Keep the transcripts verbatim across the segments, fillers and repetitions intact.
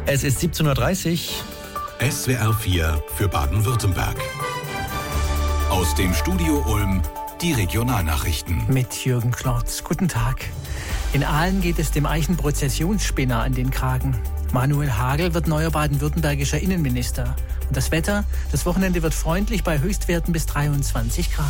Es ist siebzehn Uhr dreißig. S W R vier für Baden-Württemberg. Aus dem Studio Ulm die Regionalnachrichten. Mit Jürgen Klotz. Guten Tag. In Aalen geht es dem Eichenprozessionsspinner an den Kragen. Manuel Hagel wird neuer baden-württembergischer Innenminister. Und das Wetter? Das Wochenende wird freundlich bei Höchstwerten bis dreiundzwanzig Grad.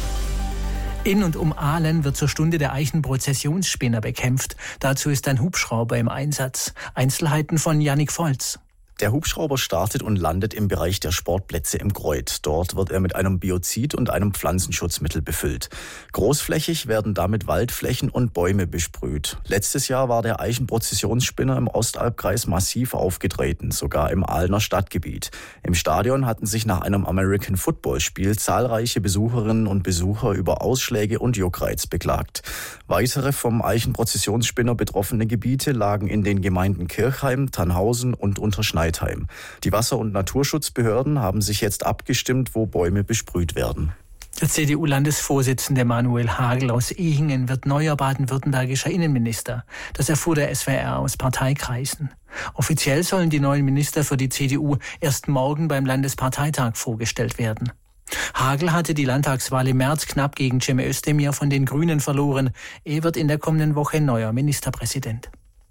In und um Aalen wird zur Stunde der Eichenprozessionsspinner bekämpft. Dazu ist ein Hubschrauber im Einsatz. Einzelheiten von Jannik Volz. Der Hubschrauber startet und landet im Bereich der Sportplätze im Greuth. Dort wird er mit einem Biozid und einem Pflanzenschutzmittel befüllt. Großflächig werden damit Waldflächen und Bäume besprüht. Letztes Jahr war der Eichenprozessionsspinner im Ostalbkreis massiv aufgetreten, sogar im Aalener Stadtgebiet. Im Stadion hatten sich nach einem American Football Spiel zahlreiche Besucherinnen und Besucher über Ausschläge und Juckreiz beklagt. Weitere vom Eichenprozessionsspinner betroffene Gebiete lagen in den Gemeinden Kirchheim, Tannhausen und Unterschneidheim. Die Wasser- und Naturschutzbehörden haben sich jetzt abgestimmt, wo Bäume besprüht werden. Der C D U-Landesvorsitzende Manuel Hagel aus Ehingen wird neuer baden-württembergischer Innenminister. Das erfuhr der S W R aus Parteikreisen. Offiziell sollen die neuen Minister für die C D U erst morgen beim Landesparteitag vorgestellt werden. Hagel hatte die Landtagswahl im März knapp gegen Cem Özdemir von den Grünen verloren. Er wird in der kommenden Woche neuer Ministerpräsident.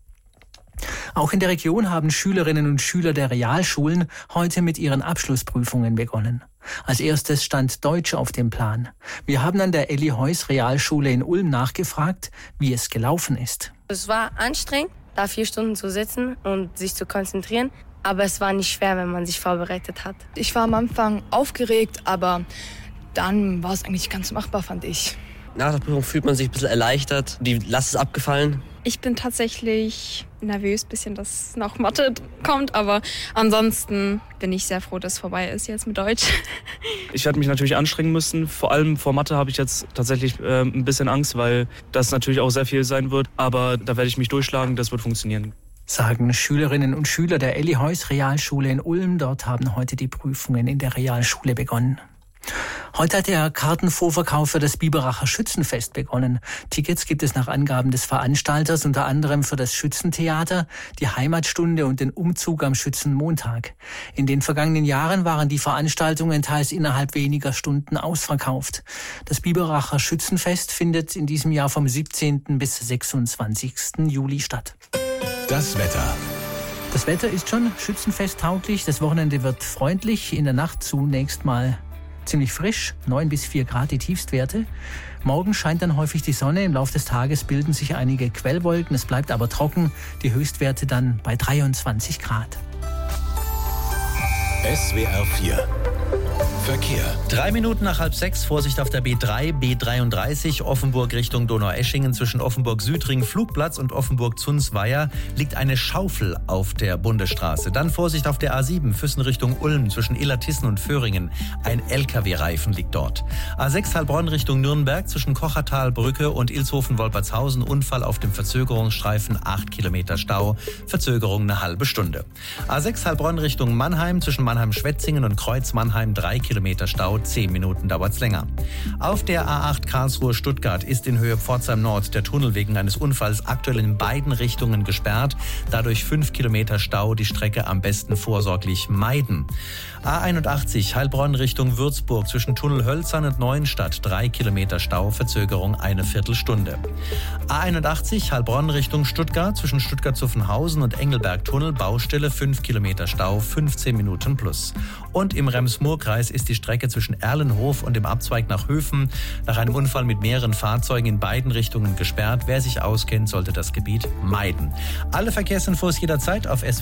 Auch in der Region haben Schülerinnen und Schüler der Realschulen heute mit ihren Abschlussprüfungen begonnen. Als erstes stand Deutsch auf dem Plan. Wir haben an der Elli Heuss Realschule in Ulm nachgefragt, wie es gelaufen ist. Es war anstrengend, da vier Stunden zu sitzen und sich zu konzentrieren. Aber es war nicht schwer, wenn man sich vorbereitet hat. Ich war am Anfang aufgeregt, aber dann war es eigentlich ganz machbar, fand ich. Nach der Prüfung fühlt man sich ein bisschen erleichtert. Die Last ist abgefallen. Ich bin tatsächlich nervös, bisschen, dass noch Mathe kommt, aber ansonsten bin ich sehr froh, dass es vorbei ist jetzt mit Deutsch. Ich werde mich natürlich anstrengen müssen. Vor allem vor Mathe habe ich jetzt tatsächlich äh, ein bisschen Angst, weil das natürlich auch sehr viel sein wird. Aber da werde ich mich durchschlagen, das wird funktionieren. Sagen Schülerinnen und Schüler der Elli Heuss Realschule in Ulm. Dort haben heute die Prüfungen in der Realschule begonnen. Heute hat der Kartenvorverkauf für das Biberacher Schützenfest begonnen. Tickets gibt es nach Angaben des Veranstalters unter anderem für das Schützentheater, die Heimatstunde und den Umzug am Schützenmontag. In den vergangenen Jahren waren die Veranstaltungen teils innerhalb weniger Stunden ausverkauft. Das Biberacher Schützenfest findet in diesem Jahr vom siebzehnten bis sechsundzwanzigsten Juli statt. Das Wetter. Das Wetter ist schon schützenfesttauglich. Das Wochenende wird freundlich. In der Nacht zunächst mal ziemlich frisch, neun bis vier Grad die Tiefstwerte. Morgen scheint dann häufig die Sonne. Im Laufe des Tages bilden sich einige Quellwolken. Es bleibt aber trocken. Die Höchstwerte dann bei dreiundzwanzig Grad. S W R vier. Verkehr. Drei Minuten nach halb sechs, Vorsicht auf der B drei, B dreiunddreißig, Offenburg Richtung Donaueschingen zwischen Offenburg-Südring, Flugplatz und Offenburg-Zunzweier liegt eine Schaufel auf der Bundesstraße. Dann Vorsicht auf der A sieben, Füssen Richtung Ulm zwischen Illertissen und Föhringen. Ein L K W-Reifen liegt dort. A sechs Heilbronn Richtung Nürnberg zwischen Kochertalbrücke und Ilshofen-Wolpertshausen. Unfall auf dem Verzögerungsstreifen, acht Kilometer Stau, Verzögerung eine halbe Stunde. A sechs Heilbronn Richtung Mannheim zwischen Mannheim-Schwetzingen und Kreuz-Mannheim, drei Kilometer Stau, zehn Minuten dauert's länger. Auf der A acht Karlsruhe-Stuttgart ist in Höhe Pforzheim Nord der Tunnel wegen eines Unfalls aktuell in beiden Richtungen gesperrt. Dadurch fünf Kilometer Stau, die Strecke am besten vorsorglich meiden. A einundachtzig Heilbronn Richtung Würzburg zwischen Tunnel Hölzern und Neuenstadt, drei Kilometer Stau, Verzögerung eine Viertelstunde. A einundachtzig Heilbronn Richtung Stuttgart zwischen Stuttgart-Zuffenhausen und Engelberg-Tunnel, Baustelle, fünf Kilometer Stau, fünfzehn Minuten plus. Und im Rems-Murr-Kreis ist die Strecke zwischen Erlenhof und dem Abzweig nach Höfen nach einem Unfall mit mehreren Fahrzeugen in beiden Richtungen gesperrt. Wer sich auskennt, sollte das Gebiet meiden. Alle Verkehrsinfos jederzeit auf S W R